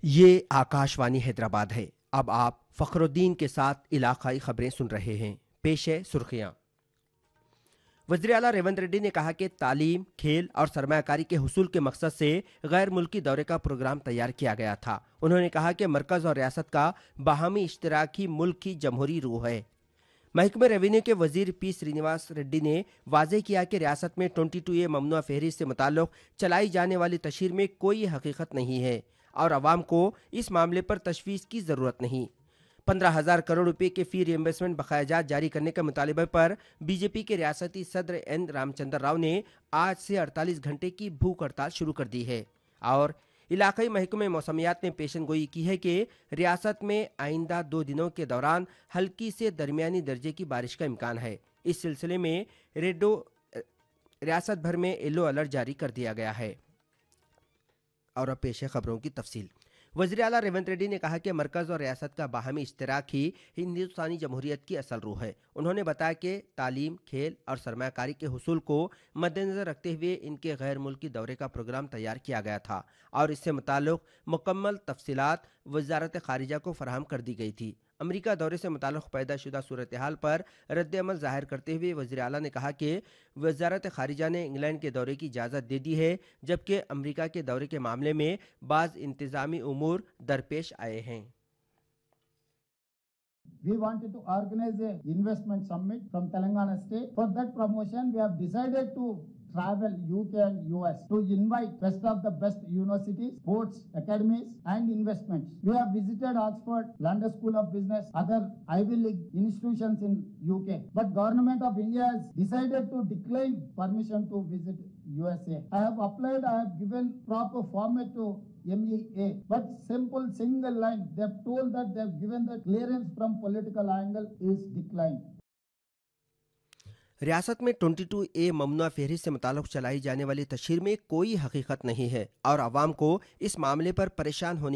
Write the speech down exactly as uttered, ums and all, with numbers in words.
ये आकाशवाणी हैदराबाद है। अब आप फखरुद्दीन के साथ इलाकाई खबरें सुन रहे हैं। पेश है सुर्खियां। वज़ीर आला रेवंत रेड्डी ने कहा कि तालीम, खेल और सरमायाकारी के हुसूल के मकसद से गैर मुल्की दौरे का प्रोग्राम तैयार किया गया था। उन्होंने कहा कि मरकज़ और रियासत का बाहमी इश्तराक ही मुल्क की जमहूरी रूह है। महकमे रेवेन्यू के वजीर पी श्रीनिवास रेड्डी ने वाजे किया कि रियासत में ट्वेंटी टू ए ममनुआ फहरिस्त से मुताल्लिक चलाई जाने वाली तशहीर में कोई हकीकत नहीं है और आवाम को इस मामले पर तशवीश की ज़रूरत नहीं। पंद्रह हजार करोड़ रुपए के फी रिएम्बर्समेंट बकायाजात जारी करने के मुतालिबे पर बीजेपी के रियासती सदर एन रामचंद्र राव ने आज से अड़तालीस घंटे की भूख हड़ताल शुरू कर दी है। और इलाकाई महकमे मौसमियात ने पेशन गोई की है कि रियासत में आइंदा दो दिनों के दौरान हल्की से दरमियानी दर्जे की बारिश का इम्कान है। इस सिलसिले में रेडो रियासत भर में येलो अलर्ट जारी कर दिया गया है। और अब पेश है खबरों की तफसील। वज़ीर आला रेवंत रेड्डी ने कहा कि मरकज़ और रियासत का बाहमी इश्तराक ही हिंदुस्तानी जमहूरियत की असल रूह है। उन्होंने बताया कि तालीम, खेल और सरमायाकारी के हुसूल को मद्देनज़र रखते हुए इनके गैर मुल्की दौरे का प्रोग्राम तैयार किया गया था और इससे मुताल्लिक़ मुकम्मल तफसीलात वज़ारत ख़ारिजा को फराहम कर दी गई थी। अमरीका दौरे से मुताल्लिक़ पैदा शुदा सूरत हाल पर रद्द अमल ज़ाहिर करते हुए वज़ीर आला ने कहा कि वज़ारत ख़ारिजा ने इंग्लैंड के दौरे की इजाज़त दे दी है, जबकि अमरीका के दौरे के मामले में बाज़ इंतज़ामी उमूर दरपेश आए हैं। We wanted to organize a investment summit from Telangana state. For that promotion, we have decided to travel U K and U S to invite best of the best universities, sports academies and investments. We have visited Oxford, London School of Business, other Ivy League institutions in U K. But government of India has decided to decline permission to visit U S A. I have applied, I have given proper format to M E A, but simple single line, they have told that they have given the clearance from political angle is declined. रियासत में twenty two ए ममनुआ फहरिस्त से मुताल्लिक़ चलाई जाने वाली तशहीर में कोई हकीकत नहीं है और आवाम को इस मामले पर परेशान होने